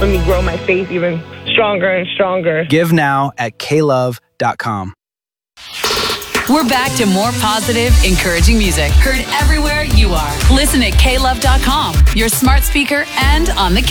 helping me grow my faith even stronger and stronger. Give now at klove.com. We're back to more positive, encouraging music. Heard everywhere you are. Listen at klove.com, your smart speaker, and on the K